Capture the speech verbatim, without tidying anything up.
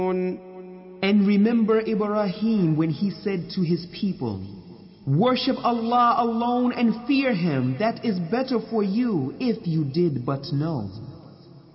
And remember Ibrahim when he said to his people, "Worship Allah alone and fear Him, that is better for you if you did but know."